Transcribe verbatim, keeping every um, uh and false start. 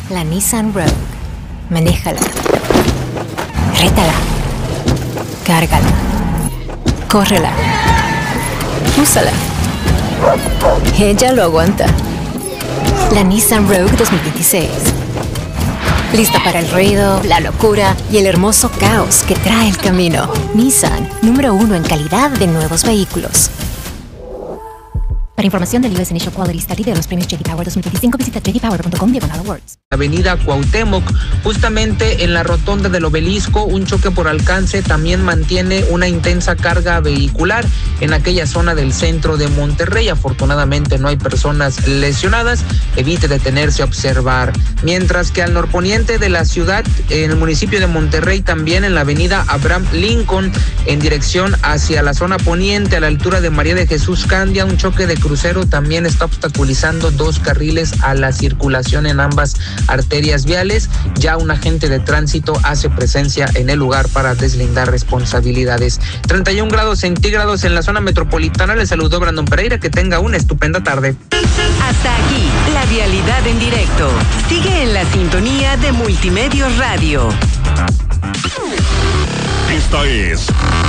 La Nissan Rogue. Manéjala. Rétala. Cárgala. Córrela. Úsala. Ella lo aguanta. La Nissan Rogue dos mil veintiséis. Lista para el ruido, la locura y el hermoso caos que trae el camino. Nissan, número uno en calidad de nuevos vehículos. Para información del U S Initial Quality Study de los premios J D Power dos mil veinticinco, visita j d power punto com diagonal awards. Avenida Cuauhtémoc, justamente en la rotonda del Obelisco, un choque por alcance también mantiene una intensa carga vehicular en aquella zona del centro de Monterrey. Afortunadamente no hay personas lesionadas, evite detenerse a observar. Mientras que al norponiente de la ciudad, en el municipio de Monterrey, también en la avenida Abraham Lincoln, en dirección hacia la zona poniente, a la altura de María de Jesús Candia, un choque de crucero también está obstaculizando dos carriles a la circulación en ambas arterias viales. Ya un agente de tránsito hace presencia en el lugar para deslindar responsabilidades. treinta y un grados centígrados en la zona metropolitana. Le saludó Brandon Pereira. Que tenga una estupenda tarde. Hasta aquí, la vialidad en directo. Sigue en la sintonía de Multimedios Radio. Esta es